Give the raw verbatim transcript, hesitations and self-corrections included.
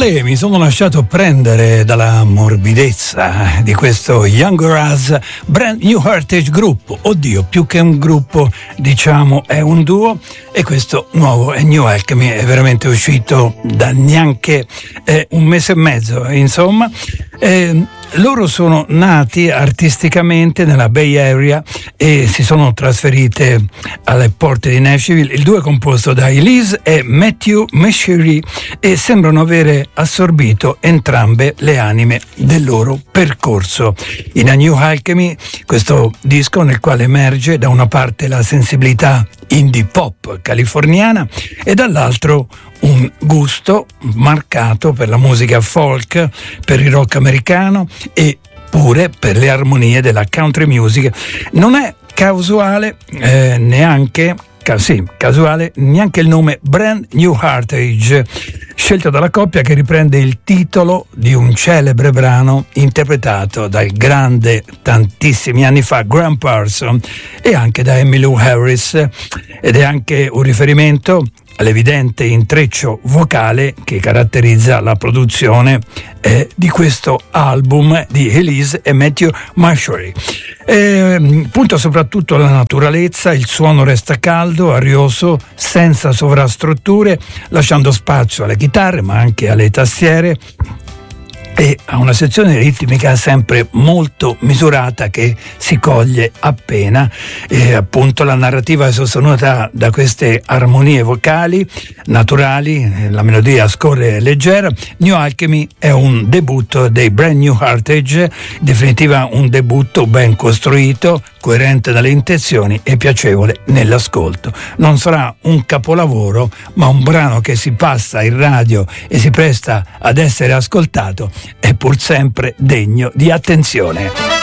E mi sono lasciato prendere dalla morbidezza di questo Younger Us Brand New Heritage Group. Oddio, più che un gruppo, diciamo, è un duo. E questo nuovo A New Alchemy è veramente uscito da neanche eh, un mese e mezzo, insomma. Eh, loro sono nati artisticamente nella Bay Area e si sono trasferite alle porte di Nashville. Il duo è composto da Elise e Matthew Meshery e sembrano avere assorbito entrambe le anime del loro percorso. In A New Alchemy, questo disco nel quale emerge da una parte la sensibilità indie pop californiana e dall'altro un gusto marcato per la musica folk, per il rock americano e pure per le armonie della country music. Non è casuale eh, neanche sì, casuale neanche il nome Brand New Heritage, scelto dalla coppia, che riprende il titolo di un celebre brano interpretato dal grande tantissimi anni fa Graham Parsons e anche da Emmylou Harris, ed è anche un riferimento all'evidente intreccio vocale che caratterizza la produzione eh, di questo album di Elise e Matthew Meshery. Eh, punta soprattutto alla naturalezza, il suono resta caldo, arioso, senza sovrastrutture, lasciando spazio alle chitarre ma anche alle tastiere e a una sezione ritmica sempre molto misurata che si coglie appena. E appunto la narrativa è sostenuta da queste armonie vocali naturali, la melodia scorre leggera. New Alchemy è un debutto dei Brand New Heritage, in definitiva un debutto ben costruito, coerente dalle intenzioni e piacevole nell'ascolto. Non sarà un capolavoro, ma un brano che si passa in radio e si presta ad essere ascoltato, è pur sempre degno di attenzione.